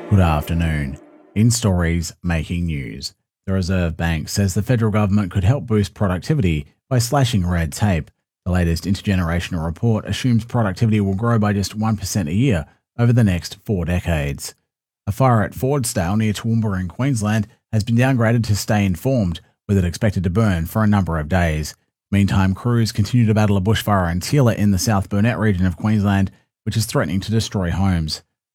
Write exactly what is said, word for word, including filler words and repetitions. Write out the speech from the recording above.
Good afternoon. In stories making news, the Reserve Bank says the federal government could help boost productivity by slashing red tape. The latest intergenerational report assumes productivity will grow by just one percent a year over the next four decades. A fire at Fordsdale near Toowoomba in Queensland has been downgraded to stay informed, with it expected to burn for a number of days. Meantime, crews continue to battle a bushfire in Teela in the South Burnett region of Queensland, which is threatening to destroy homes.